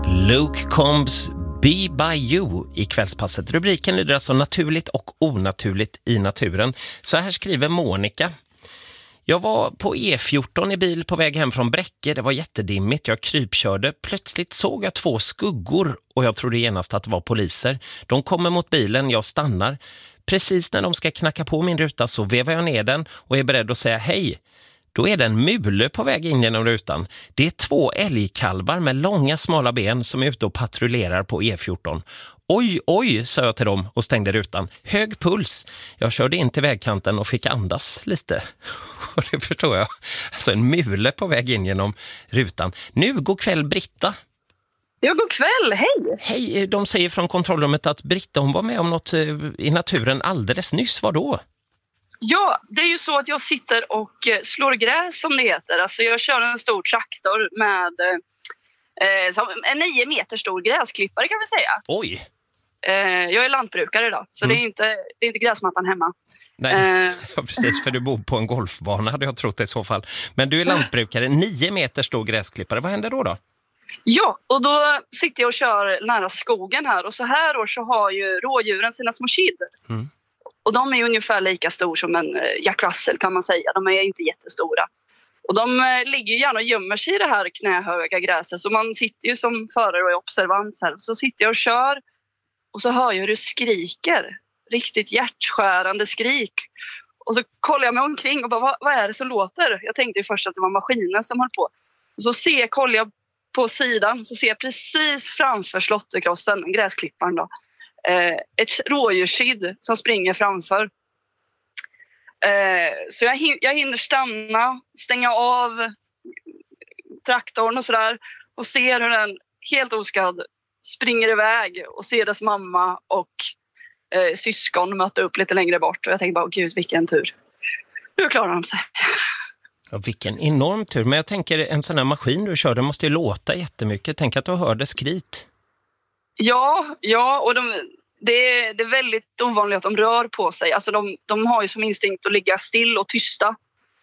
Luke Combs Be By You i kvällspasset. Rubriken lyder alltså naturligt och onaturligt i naturen. Så här skriver Monica. Jag var på E14 i bil på väg hem från Bräcke. Det var jättedimmigt. Jag krypkörde. Plötsligt såg jag 2 skuggor och jag trodde genast att det var poliser. De kommer mot bilen. Jag stannar. Precis när de ska knacka på min ruta så vevar jag ner den och är beredd att säga hej. Då är det en mule på väg in genom rutan. Det är 2 älgkalvar med långa smala ben som är ute och patrullerar på E14. Oj, oj, sa jag till dem och stängde rutan. Hög puls. Jag körde in till vägkanten och fick andas lite. Och det förstår jag. Alltså en mule på väg in genom rutan. Nu, god kväll Britta. Ja, god kväll. Hej. Hej, de säger från kontrollrummet att Britta hon var med om något i naturen alldeles nyss. Vad då? Ja, det är ju så att jag sitter och slår gräs som det heter. Alltså jag kör en stor traktor med en 9 meter stor gräsklippare kan vi säga. Oj! Jag är lantbrukare idag, så det är inte gräsmattan hemma. Nej, ja, precis, för du bor på en golfbana hade jag trott i så fall. Men du är lantbrukare, 9 meter stor gräsklippare. Vad händer då? Ja, och då sitter jag och kör nära skogen här. Och så här år så har ju rådjuren sina små kid. Mm. Och de är ungefär lika stor som en Jack Russell kan man säga. De är inte jättestora. Och de ligger ju gärna och gömmer sig i det här knähöga gräset. Så man sitter ju som förare och är observans här. Så sitter jag och kör. Och så hör jag hur det skriker. Riktigt hjärtskärande skrik. Och så kollar jag mig omkring och bara, vad är det som låter? Jag tänkte ju först att det var maskinen som höll på. Och så kollar jag på sidan. Så ser jag precis framför slåtterkrossen, gräsklipparen då. Ett rådjurskid som springer framför. Så jag hinner stanna, stänga av traktorn och sådär. Och ser hur den helt oskadd springer iväg och ser dess mamma och syskon möta upp lite längre bort. Och jag tänker bara, gud vilken tur. Nu klarar de sig. Ja, vilken enorm tur. Men jag tänker en sån här maskin du kör, det måste ju låta jättemycket. Tänk att du hörde skrit. Ja, och det är väldigt ovanligt att de rör på sig. Alltså de har ju som instinkt att ligga still och tysta.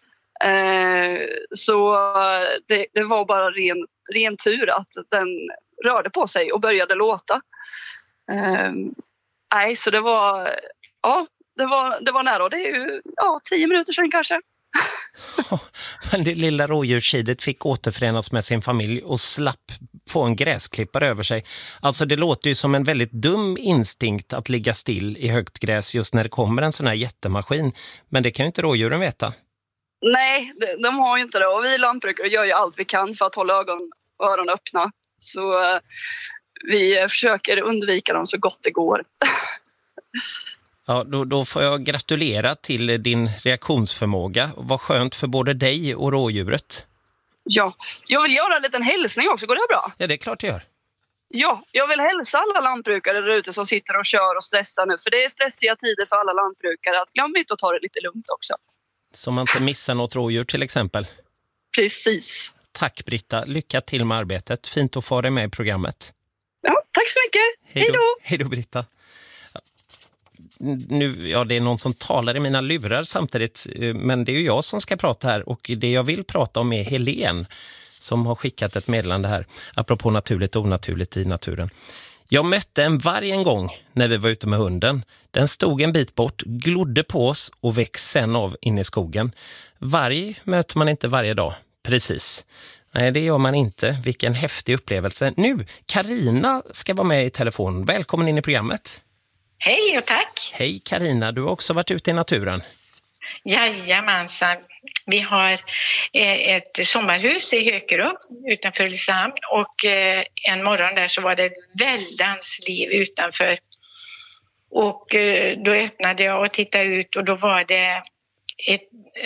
Så det var bara ren tur att den rörde på sig och började låta. Så det var nära. Och det är ju 10 minuter sedan kanske. Men det lilla rådjurskidet fick återförenas med sin familj och slapp få en gräsklippare över sig. Alltså det låter ju som en väldigt dum instinkt att ligga still i högt gräs just när det kommer en sån här jättemaskin. Men det kan ju inte rådjuren veta. Nej, de har ju inte det. Och vi lantbrukare gör ju allt vi kan för att hålla ögon och öron öppna. Så vi försöker undvika dem så gott det går. Ja, då får jag gratulera till din reaktionsförmåga. Vad skönt för både dig och rådjuret. Ja, jag vill göra en liten hälsning också. Går det bra? Ja, det är klart det gör. Ja, jag vill hälsa alla lantbrukare där ute som sitter och kör och stressar nu. För det är stressiga tider för alla lantbrukare. Glöm inte att ta det lite lugnt också. Så man inte missar något rådjur till exempel. Precis. Tack Britta, lycka till med arbetet. Fint att få dig med i programmet. Ja, tack så mycket. Hej då. Hej då Britta. Nu, det är någon som talar i mina lurar samtidigt, men det är ju jag som ska prata här och det jag vill prata om är Helen som har skickat ett meddelande här apropå naturligt och onaturligt i naturen. Jag mötte en varg en gång när vi var ute med hunden. Den stod en bit bort, glodde på oss och växt sen av in i skogen. Varg möter man inte varje dag, precis. Nej, det gör man inte. Vilken häftig upplevelse. Nu, Carina ska vara med i telefon. Välkommen in i programmet. Hej och tack. Hej Carina, du har också varit ute i naturen. Jajamensan. Vi har ett sommarhus i Hökerum utanför Ulricehamn och en morgon där så var det ett väldans liv utanför. Och då öppnade jag och tittade ut och då var det